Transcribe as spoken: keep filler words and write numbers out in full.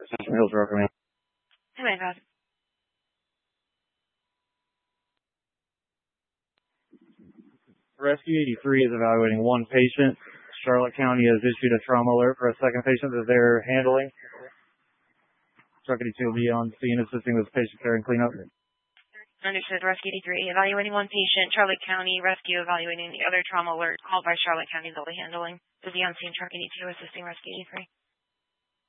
Assistant Hills Road Command. Hey, my God. Rescue eighty-three is evaluating one patient. Charlotte County has issued a trauma alert for a second patient that they're handling. Truck eighty-two will be on scene assisting with patient care and cleanup. Understood. Rescue eighty-three evaluating one patient. Charlotte County Rescue evaluating the other trauma alert called by Charlotte County will be handling. Will be on scene. Truck eighty-two assisting Rescue eighty-three.